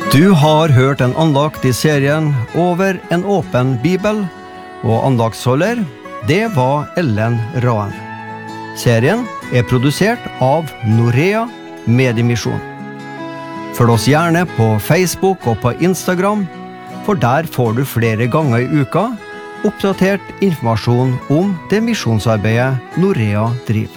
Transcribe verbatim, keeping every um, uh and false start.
Du har hørt en andakt i serien Over en åpen bibel, og andaktsholder, det var Ellen Raen. Serien er produsert av Norea Mediemisjon. Følg oss gjerne på Facebook og på Instagram, for der får du flere ganger i uka oppdatert informasjon om det misjonsarbeidet Norea driver.